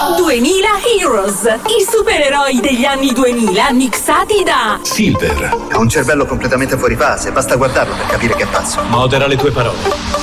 2000 Heroes, i supereroi degli anni 2000 mixati da Silver. Ha un cervello completamente fuori fase, basta guardarlo per capire che è pazzo. Modera le tue parole.